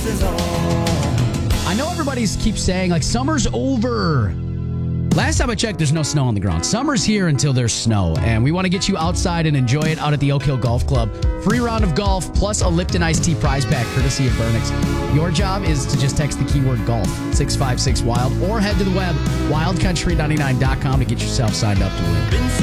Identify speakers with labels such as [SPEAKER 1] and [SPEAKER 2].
[SPEAKER 1] is all.
[SPEAKER 2] I know everybody keeps saying, like, summer's over. Last time I checked, there's no snow on the ground. Summer's here until there's snow, and we want to get you outside and enjoy it out at the Oak Hill Golf Club. Free round of golf, plus a Lipton Iced Tea prize pack, courtesy of Burnix. Your job is to just text the keyword golf, 656-WILD, or head to the web, wildcountry99.com to get yourself signed up to win.